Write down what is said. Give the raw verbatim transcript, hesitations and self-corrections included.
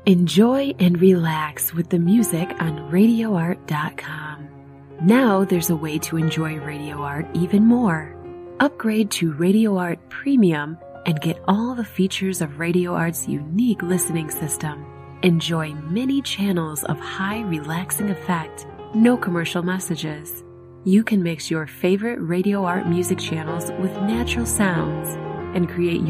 Enjoy and relax with the music on radio art dot com. Now there's a way to enjoy Radio Art even more. Upgrade to Radio Art Premium and get all the features of Radio Art's unique listening system. Enjoy many channels of high relaxing effect, no commercial messages. You can mix your favorite Radio Art music channels with natural sounds and create your